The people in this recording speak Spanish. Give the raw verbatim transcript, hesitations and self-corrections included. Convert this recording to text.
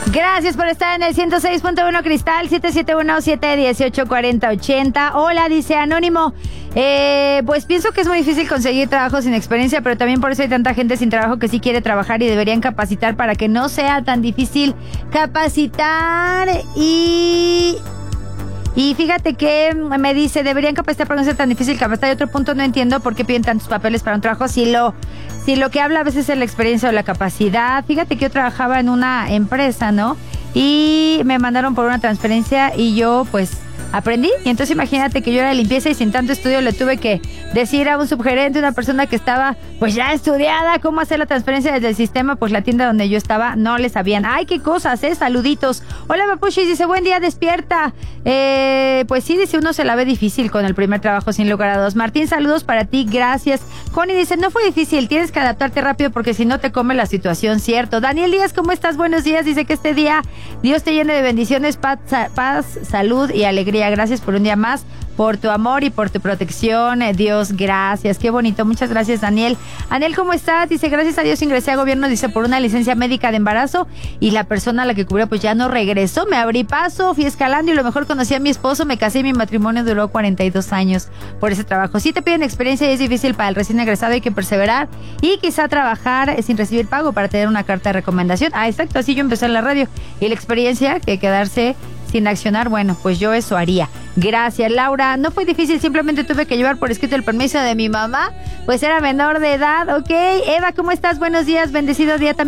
Gracias por estar en el ciento seis punto uno Cristal, siete siete uno, siete uno ocho, cuatro cero ocho cero. Hola, dice Anónimo. Eh, pues pienso que es muy difícil conseguir trabajo sin experiencia, pero también por eso hay tanta gente sin trabajo que sí quiere trabajar y deberían capacitar para que no sea tan difícil capacitar. Y... Y fíjate que me dice, deberían capacitar para no ser tan difícil capacitar. Y otro punto, no entiendo por qué piden tantos papeles para un trabajo si lo, si lo que habla a veces es la experiencia o la capacidad. Fíjate que yo trabajaba en una empresa, ¿no? Y me mandaron por una transferencia y yo pues aprendí. Y entonces imagínate que yo era de limpieza y sin tanto estudio le tuve que decir a un subgerente, una persona que estaba pues ya estudiada, cómo hacer la transferencia desde el sistema. Pues la tienda donde yo estaba no le sabían. ¡Ay, qué cosas, eh! Saluditos. Hola, Mapushi, dice, buen día, despierta. Eh, pues sí, dice, uno se la ve difícil con el primer trabajo sin lugar a dos. Martín, saludos para ti, gracias. Connie dice, no fue difícil, tienes que adaptarte rápido porque si no te come la situación, ¿cierto? Daniel Díaz, ¿cómo estás? Buenos días, dice que este día Dios te llene de bendiciones, paz, paz, salud y alegría. Gracias por un día más, por tu amor y por tu protección. Eh, Dios, gracias, qué bonito, muchas gracias, Daniel. Anel, ¿cómo estás? Dice, gracias a Dios ingresé a gobierno, dice, por una licencia médica de embarazo y la persona a la que cubrió pues ya no regresó, me abrí paso, fui escalando y lo mejor conocí a mi esposo, me casé y mi matrimonio duró cuarenta y dos años por ese trabajo. Si te piden experiencia y es difícil para el recién egresado, hay que perseverar y quizá trabajar sin recibir pago para tener una carta de recomendación. Ah, exacto, así yo empecé en la radio y la experiencia que quedarse sin accionar, bueno, pues yo eso haría. Gracias, Laura. No fue difícil, simplemente tuve que llevar por escrito el permiso de mi mamá, pues era menor de edad. Ok, Eva, ¿cómo estás? Buenos días, bendecido día también.